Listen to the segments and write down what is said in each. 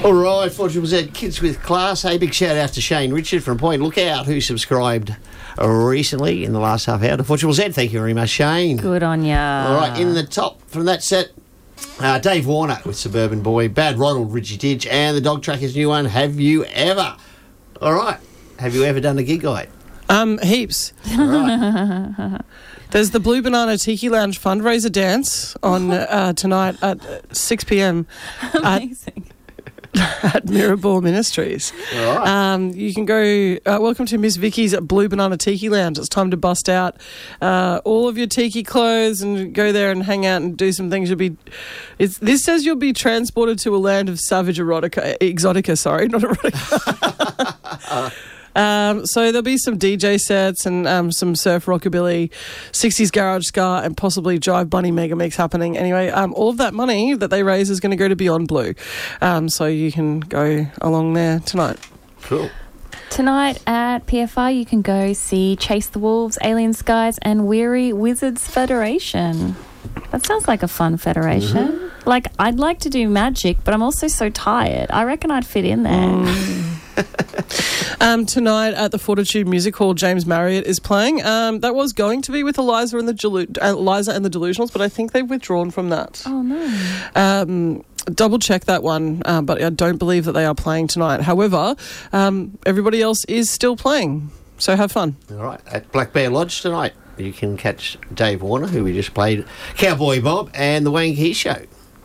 All right, Fortune was at Kids with Class. Hey, big shout out to Shane Richard from Point Lookout, who subscribed recently in the last half hour to Fortune Z. Thank you very much, Shane. Good on ya. All right, in the top from that set, Dave Warner with Suburban Boy, Bad Ronald, Richie Ditch, and the Dog Trackers' new one, Have You Ever? All right, have you ever done a gig guide? Heaps. All right. There's the Blue Banana Tiki Lounge fundraiser dance on tonight at 6 p.m. Amazing. at Mirabor Ministries. All right. You can go, welcome to Miss Vicky's at Blue Banana Tiki Lounge. It's time to bust out all of your tiki clothes and go there and hang out and do some things. This says you'll be transported to a land of savage exotica, sorry, not erotica. So there'll be some DJ sets and some surf rockabilly, 60s garage ska, and possibly Jive Bunny Mega Mix happening. Anyway, all of that money that they raise is going to go to Beyond Blue. So you can go along there tonight. Cool. Tonight at PFI, you can go see Chase the Wolves, Alien Skies, and Weary Wizards Federation. That sounds like a fun federation. Mm-hmm. Like, I'd like to do magic, but I'm also so tired. I reckon I'd fit in there. Tonight at the Fortitude Music Hall, James Marriott is playing. That was going to be with Eliza and the Delusionals, but I think they've withdrawn from that. Oh, no. Double check that one, but I don't believe that they are playing tonight. However, everybody else is still playing, so have fun. All right, at Black Bear Lodge tonight, you can catch Dave Warner, who we just played, Cowboy Bob, and the Wayne Key Show.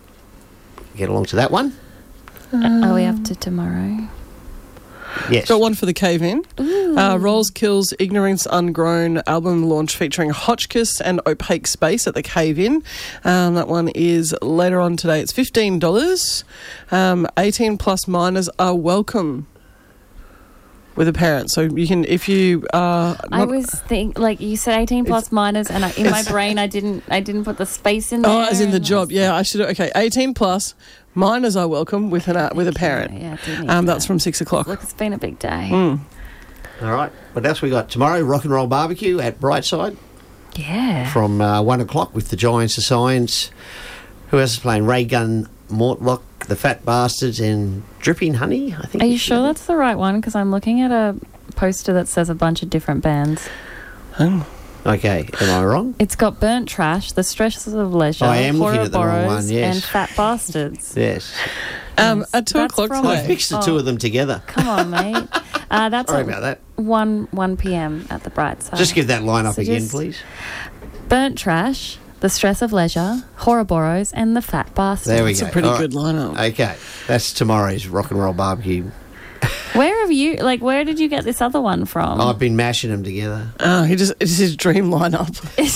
Get along to that one. Are we up to tomorrow? Yes. Got one for the Cave In. Rolls Kills Ignorance Ungrown album launch featuring Hotchkiss and Opaque Space at the Cave In. That one is later on today. It's $15. 18 plus minors are welcome with a parent. So you can, if you are I was thinking, like you said, 18 plus minors, and in my brain I didn't put the space in there. Oh, as in the job. Yeah, I should. Okay, 18 plus minors are welcome with a parent. Yeah, that's from 6 o'clock. Look, it's been a big day. All right. What else we got tomorrow? Rock and Roll Barbecue at Brightside. Yeah. From 1 o'clock with the Giants of Science. Who else is playing? Ray Gun, Mortlock, the Fat Bastards, and Dripping Honey, I think. Are you sure that's the right one? Because I'm looking at a poster that says a bunch of different bands. Oh. Okay, am I wrong? It's got Burnt Trash, The Stresses of Leisure, I am looking at the wrong one, yes. and Fat Bastards. Yes. At 2 o'clock from- today. I've mixed the two of them together. Come on, mate. That's Sorry at about that. 1 p.m. at the Brightside. Just give that line up So again, just- please. Burnt Trash, The Stress of Leisure, Horoboros, and The Fat Bastards. There we It's go. a pretty All right. good lineup. Okay, that's tomorrow's Rock and Roll Barbecue. Where did you get this other one from? I've been mashing them together. It's his dream lineup.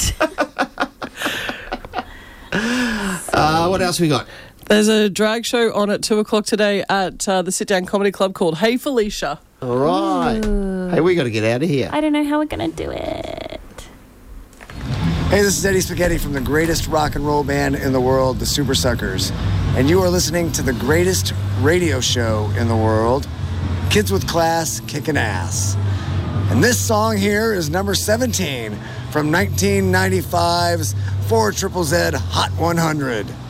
What else we got? There's a drag show on at 2 o'clock today at the Sit Down Comedy Club called Hey Felicia. All right. Hey, we got to get out of here. I don't know how we're going to do it. Hey, this is Eddie Spaghetti from the greatest rock and roll band in the world, the Super Suckers. And you are listening to the greatest radio show in the world, Kids with Class Kickin' Ass. And this song here is number 17 from 1995's 4ZZZ Hot 100.